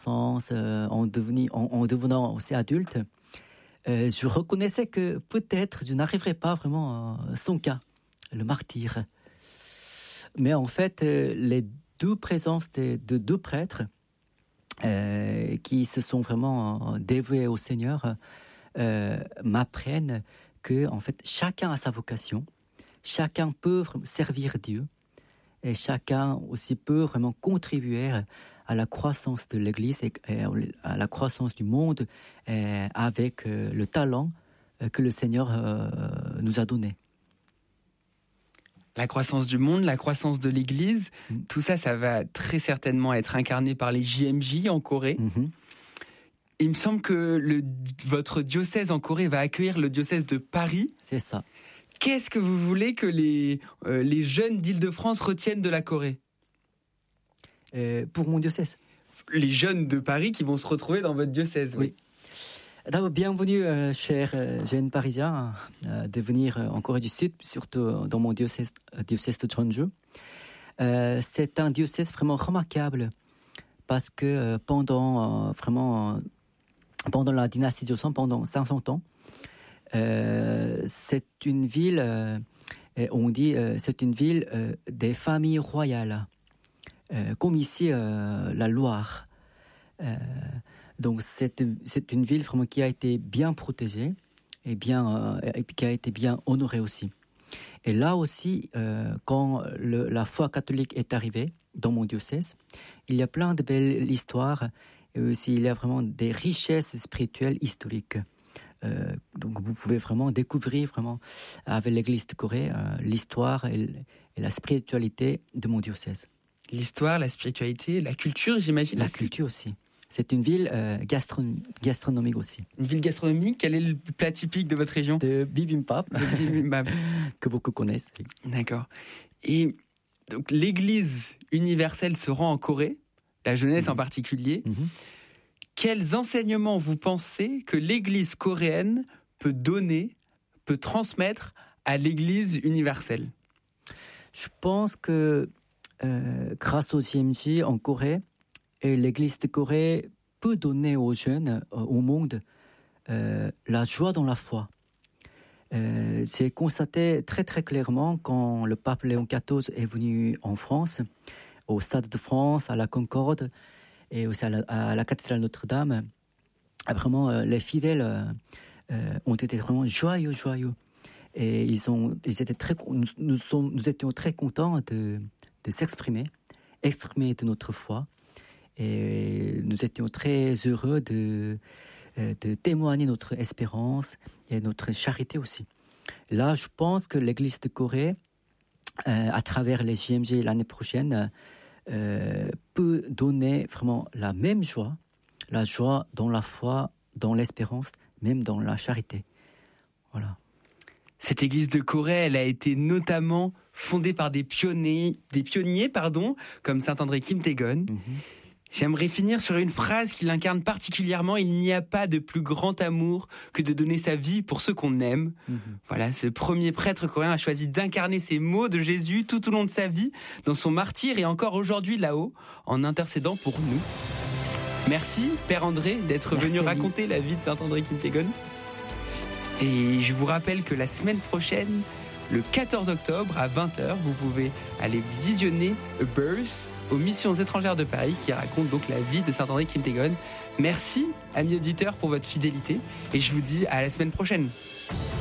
en devenant aussi adulte, je reconnaissais que peut-être je n'arriverais pas vraiment à son cas, le martyr. Mais en fait, les deux présences de deux prêtres qui se sont vraiment dévoués au Seigneur m'apprennent que en fait, chacun a sa vocation, chacun peut servir Dieu et chacun aussi peut vraiment contribuer à la croissance de l'Église et à la croissance du monde avec le talent que le Seigneur nous a donné. La croissance du monde, la croissance de l'Église, tout ça, ça va très certainement être incarné par les JMJ en Corée. Il me semble que votre diocèse en Corée va accueillir le diocèse de Paris. C'est ça. Qu'est-ce que vous voulez que les jeunes d'Île-de-France retiennent de la Corée ? Pour mon diocèse. Les jeunes de Paris qui vont se retrouver dans votre diocèse, oui. D'abord, bienvenue, chers jeunes parisiens, de venir en Corée du Sud, surtout dans mon diocèse de Jeonju. C'est un diocèse vraiment remarquable parce que pendant la dynastie Joseon, pendant 500 ans, c'est une ville, c'est une ville des familles royales, comme ici la Loire. Donc c'est une ville vraiment qui a été bien protégée et qui a été bien honorée aussi. Et là aussi, quand la foi catholique est arrivée dans mon diocèse, il y a plein de belles histoires et aussi il y a vraiment des richesses spirituelles historiques. Donc vous pouvez vraiment découvrir vraiment avec l'Église de Corée l'histoire et la spiritualité de mon diocèse. L'histoire, la spiritualité, la culture, j'imagine. La culture aussi. C'est une ville gastronomique aussi. Une ville gastronomique. Quel est le plat typique de votre région ? De bibimbap. Que beaucoup connaissent. Oui. D'accord. Et donc l'Église universelle se rend en Corée, la jeunesse en particulier. Quels enseignements vous pensez que l'Église coréenne peut donner, peut transmettre à l'Église universelle ? Je pense que grâce aux JMJ en Corée, et l'Église de Corée peut donner aux jeunes, au monde, la joie dans la foi. C'est constaté très très clairement quand le pape Léon XIV est venu en France, au Stade de France, à la Concorde et aussi à la cathédrale Notre-Dame. Vraiment, les fidèles ont été vraiment joyeux. Et nous étions très contents de exprimer de notre foi. Et nous étions très heureux de témoigner notre espérance et notre charité aussi. Là, je pense que l'Église de Corée, à travers les JMJ l'année prochaine, peut donner vraiment la même joie, la joie dans la foi, dans l'espérance, même dans la charité. Voilà. Cette église de Corée, elle a été notamment fondée par des pionniers, comme Saint André Kim Tae-gon. J'aimerais finir sur une phrase qui l'incarne particulièrement. Il n'y a pas de plus grand amour que de donner sa vie pour ceux qu'on aime. Voilà, ce premier prêtre coréen a choisi d'incarner ces mots de Jésus tout au long de sa vie, dans son martyre et encore aujourd'hui là-haut, en intercédant pour nous. Merci, Père André, d'être venu raconter la vie de Saint André Kim Tae-gon. Et je vous rappelle que la semaine prochaine, le 14 octobre à 20h, vous pouvez aller visionner A Birth aux Missions étrangères de Paris qui raconte donc la vie de Saint André Kim Tae-gon. Merci, amis auditeurs, pour votre fidélité et je vous dis à la semaine prochaine.